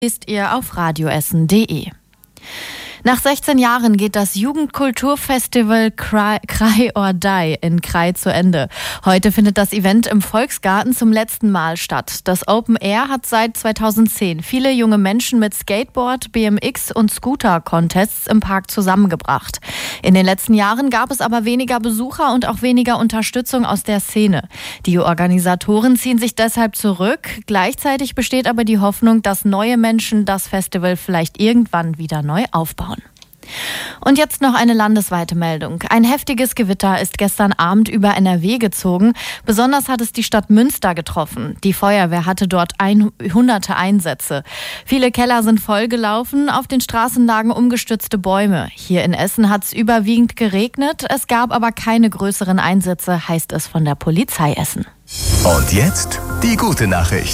Ist ihr auf radioessen.de. Nach 16 Jahren geht das Jugendkulturfestival Cry or Die in Krai zu Ende. Heute findet das Event im Volksgarten zum letzten Mal statt. Das Open Air hat seit 2010 viele junge Menschen mit Skateboard, BMX und Scooter-Contests im Park zusammengebracht. In den letzten Jahren gab es aber weniger Besucher und auch weniger Unterstützung aus der Szene. Die Organisatoren ziehen sich deshalb zurück. Gleichzeitig besteht aber die Hoffnung, dass neue Menschen das Festival vielleicht irgendwann wieder neu aufbauen. Und jetzt noch eine landesweite Meldung. Ein heftiges Gewitter ist gestern Abend über NRW gezogen. Besonders hat es die Stadt Münster getroffen. Die Feuerwehr hatte dort hunderte Einsätze. Viele Keller sind vollgelaufen, auf den Straßen lagen umgestürzte Bäume. Hier in Essen hat es überwiegend geregnet. Es gab aber keine größeren Einsätze, heißt es von der Polizei Essen. Und jetzt die gute Nachricht.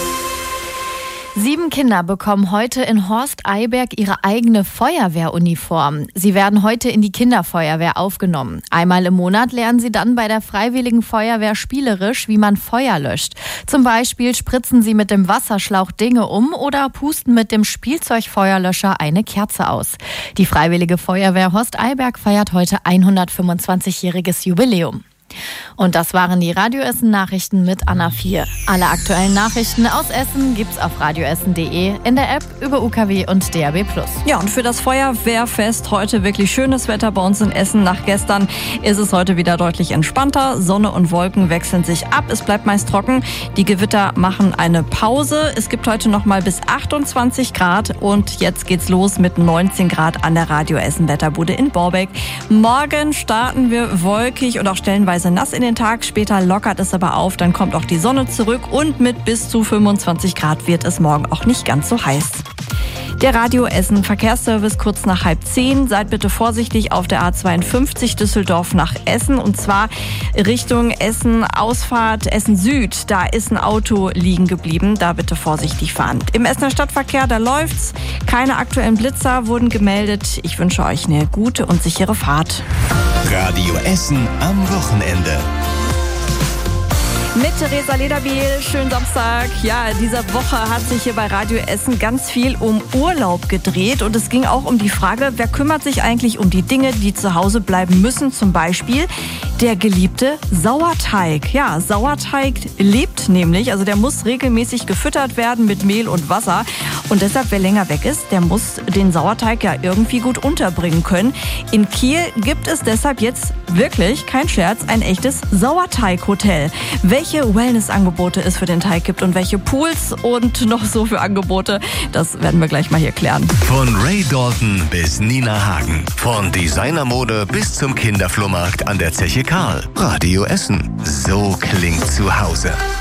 7 Kinder bekommen heute in Horst-Eyberg ihre eigene Feuerwehruniform. Sie werden heute in die Kinderfeuerwehr aufgenommen. Einmal im Monat lernen sie dann bei der Freiwilligen Feuerwehr spielerisch, wie man Feuer löscht. Zum Beispiel spritzen sie mit dem Wasserschlauch Dinge um oder pusten mit dem Spielzeugfeuerlöscher eine Kerze aus. Die Freiwillige Feuerwehr Horst-Eyberg feiert heute 125-jähriges Jubiläum. Und das waren die Radio Essen Nachrichten mit Anna 4. Alle aktuellen Nachrichten aus Essen gibt's auf radioessen.de, in der App, über UKW und DAB+. Ja, und für das Feuerwehrfest heute wirklich schönes Wetter bei uns in Essen. Nach gestern ist es heute wieder deutlich entspannter. Sonne und Wolken wechseln sich ab. Es bleibt meist trocken. Die Gewitter machen eine Pause. Es gibt heute noch mal bis 28 Grad. Und jetzt geht's los mit 19 Grad an der Radio Essen Wetterbude in Borbeck. Morgen starten wir wolkig und auch stellenweise nass in den Tag. Später lockert es aber auf. Dann kommt auch die Sonne zurück. Und mit bis zu 25 Grad wird es morgen auch nicht ganz so heiß. Der Radio Essen Verkehrsservice kurz nach 9:30. Seid bitte vorsichtig auf der A52 Düsseldorf nach Essen und zwar Richtung Essen Ausfahrt Essen Süd. Da ist ein Auto liegen geblieben. Da bitte vorsichtig fahren. Im Essener Stadtverkehr, da läuft's. Keine aktuellen Blitzer wurden gemeldet. Ich wünsche euch eine gute und sichere Fahrt. Radio Essen am Wochenende. Mit Theresa Lederbiel, schönen Samstag. Ja, diese Woche hat sich hier bei Radio Essen ganz viel um Urlaub gedreht und es ging auch um die Frage, wer kümmert sich eigentlich um die Dinge, die zu Hause bleiben müssen, zum Beispiel der geliebte Sauerteig. Ja, Sauerteig lebt nämlich, also der muss regelmäßig gefüttert werden mit Mehl und Wasser und deshalb, wer länger weg ist, der muss den Sauerteig ja irgendwie gut unterbringen können. In Kiel gibt es deshalb jetzt wirklich, kein Scherz, ein echtes Sauerteighotel. Welche Wellnessangebote es für den Teig gibt und welche Pools und noch so für Angebote, das werden wir gleich mal hier klären. Von Ray Dalton bis Nina Hagen. Von Designermode bis zum Kinderflohmarkt an der Zeche Karl. Radio Essen. So klingt zu Hause.